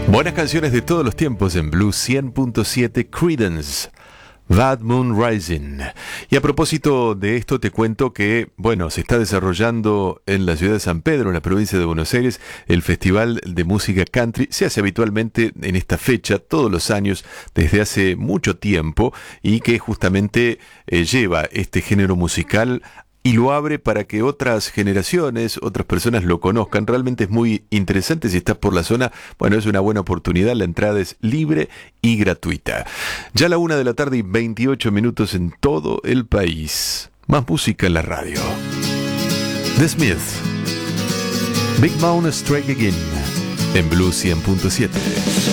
Buenas canciones de todos los tiempos en Blue 100.7. Creedence, Bad Moon Rising. Y a propósito de esto te cuento que, bueno, se está desarrollando en la ciudad de San Pedro, en la provincia de Buenos Aires, el Festival de Música Country. Se hace habitualmente en esta fecha, todos los años, desde hace mucho tiempo, y que justamente lleva este género musical y lo abre para que otras generaciones, otras personas lo conozcan. Realmente es muy interesante. Si estás por la zona, bueno, es una buena oportunidad. La entrada es libre y gratuita. Ya a la 1:28 en todo el país. Más música en la radio. The Smiths, Big Mouth Strike Again, en Blue 100.7.